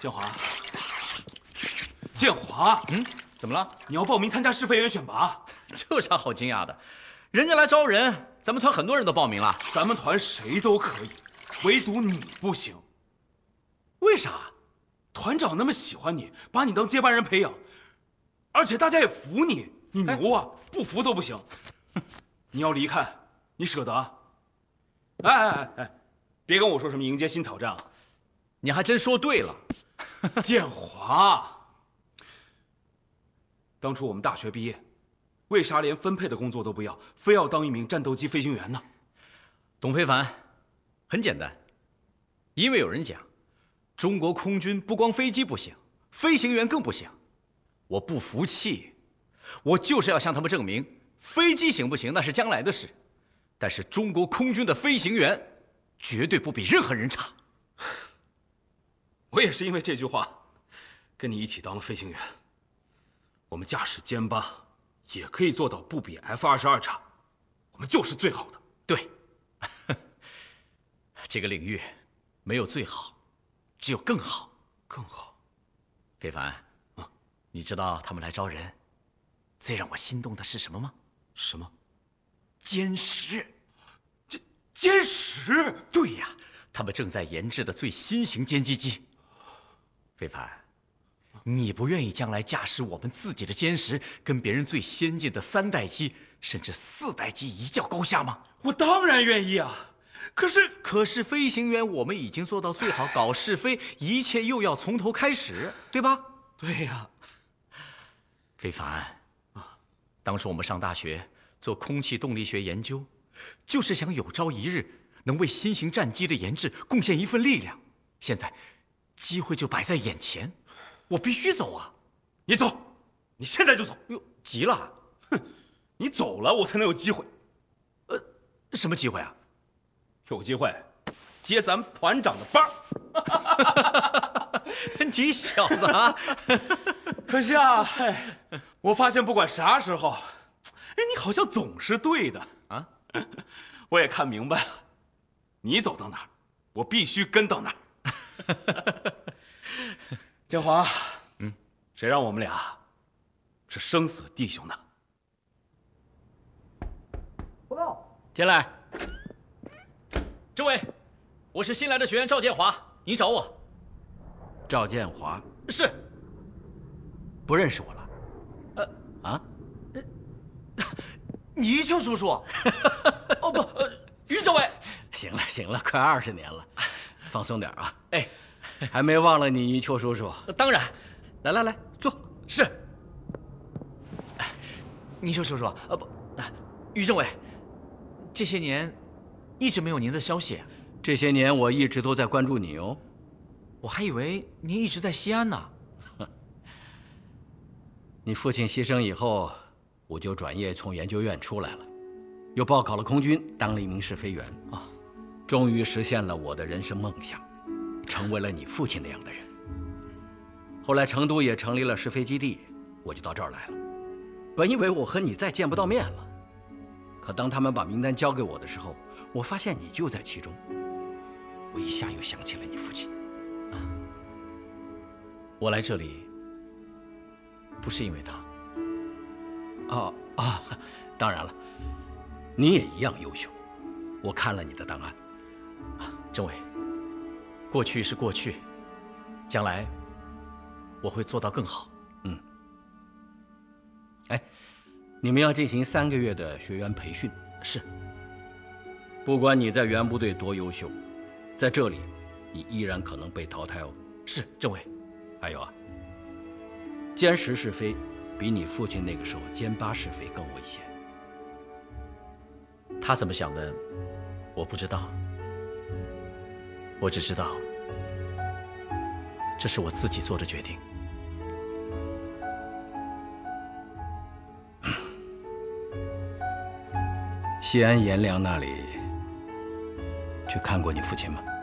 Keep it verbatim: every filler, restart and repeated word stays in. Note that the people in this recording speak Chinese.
建华，建华， 嗯，怎么了？ 你要报名参加试飞员选拔？ 这有啥好惊讶的？人家来招人，咱们团很多人都报名了。 咱们团谁都可以，唯独你不行。 为啥？ 团长那么喜欢你，把你当接班人培养，而且大家也服你，你牛啊！不服都不行。你要离开，你舍得？哎哎哎哎，别跟我说什么迎接新挑战啊！ 你还真说对了， 建华。当初我们大学毕业，为啥连分配的工作都不要，非要当一名战斗机飞行员呢？ 董非凡，很简单，因为有人讲，中国空军不光飞机不行，飞行员更不行。我不服气，我就是要向他们证明，飞机行不行那是将来的事，但是中国空军的飞行员绝对不比任何人差。 我也是因为这句话，跟你一起当了飞行员。我们驾驶歼八也可以做到不比 F 二十二差，我们就是最好的。 对，这个领域没有最好，只有更好。 更好。 非凡，啊，你知道他们来招人，最让我心动的是什么吗？ 什么？ 歼十。 歼歼十？ 对呀，他们正在研制的最新型歼击机。非凡，你不愿意将来驾驶我们自己的歼十，跟别人最先进的三代机甚至四代机一较高下吗？ 我当然愿意啊！可是， 可是飞行员我们已经做到最好，搞试飞，一切又要从头开始，对吧？ 对呀。 非凡，啊，当时我们上大学做空气动力学研究，就是想有朝一日能为新型战机的研制贡献一份力量。现在，机会就摆在眼前，我必须走啊！ 你走，你现在就走。 哟，急了？ 哼，你走了，我才能有机会。 呃，什么机会啊？ 有机会接咱们团长的班儿。 你小子啊！ 可惜啊，哎，我发现不管啥时候，哎，你好像总是对的啊。我也看明白了，你走到哪儿，我必须跟到哪儿。建华，嗯，谁让我们俩是生死弟兄呢？ 报告，进来。政委，我是新来的学员赵建华，您找我。 赵建华是。 不认识我了？ 呃啊？倪秋叔叔？哦不，呃，于政委。 行了行了，快二十年了，放松点啊！ 哎， 还没忘了你倪秋叔叔？ 当然。 来来来，坐。 是。倪秋叔叔，呃不，于政委，这些年一直没有您的消息。 这些年我一直都在关注你哦。 我还以为您一直在西安呢。 你父亲牺牲以后，我就转业从研究院出来了，又报考了空军，当了一名试飞员啊，终于实现了我的人生梦想，成为了你父亲那样的人。后来成都也成立了试飞基地，我就到这儿来了。本以为我和你再见不到面了，可当他们把名单交给我的时候，我发现你就在其中，我一下又想起了你父亲。啊， 我来这里不是因为他。 哦啊，当然了，你也一样优秀。我看了你的档案。 啊，政委，过去是过去，将来我会做到更好。 嗯。哎，你们要进行三个月的学员培训。 是。 不管你在原部队多优秀，在这里，你依然可能被淘汰哦。 是，政委。 还有啊，歼十试飞比你父亲那个时候歼八试飞更危险。 他怎么想的，我不知道。我只知道，这是我自己做的决定。 西安阎良那里去看过你父亲吗？